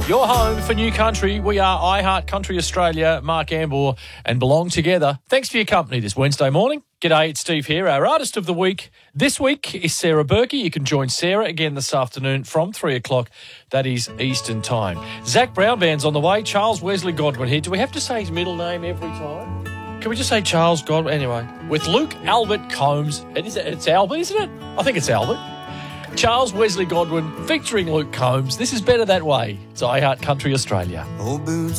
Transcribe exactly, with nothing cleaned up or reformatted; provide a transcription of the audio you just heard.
Your home for new country. We are iHeart Country Australia, Mark Amber, and Belong Together. Thanks for your company this Wednesday morning. G'day, it's Steve here. Our artist of the week this week is Sarah Berkey. You can join Sarah again this afternoon from three o'clock. That is Eastern time. Zach Brown Band's on the way. Charles Wesley Godwin here. Do we have to say his middle name every time? Can we just say Charles Godwin? Anyway, with Luke Albert Combs. It is, it's Albert, isn't it? I think it's Albert. Charles Wesley Godwin featuring Luke Combs. This is better that way. It's iHeart Country Australia. Old boots